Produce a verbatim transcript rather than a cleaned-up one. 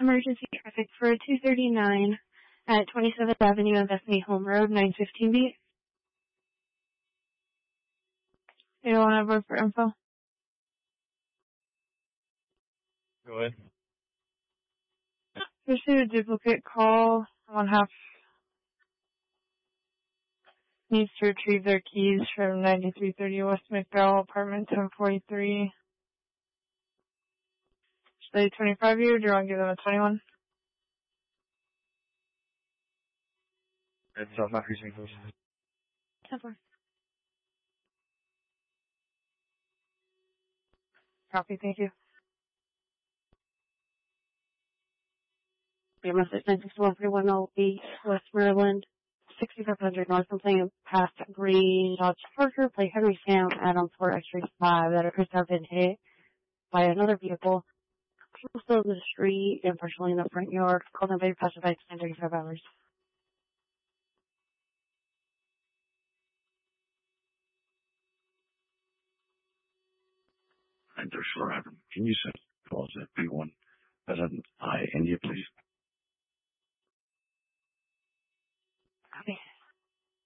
Emergency traffic for two thirty-nine at twenty-seventh Avenue and Bethany Home Road, nine fifteen B. You don't want to work for info? Go ahead. Pursue a duplicate call. One half needs to retrieve their keys from ninety-three thirty West McDowell, apartment ten forty-three. Should they twenty-five you, or do you want to give them a twenty-one? It's South Mount Precinct, please. ten four. Copy, thank you. Your message nine six one three one zero eight West Maryland, sixty-five hundred North Complaint past Green Dodge Charger, play Henry Sam, Adams four X-ray five that appears to have been hit by another vehicle close to the street and partially in the front yard. Call them by passerby in thirty-five hours. nine thirty-four, can you send calls at P one as an I India, please?